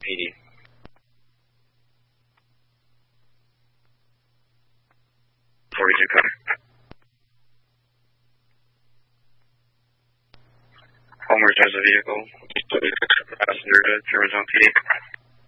PD. Forty-two car. Homer has a vehicle. Passenger to Germantown PD.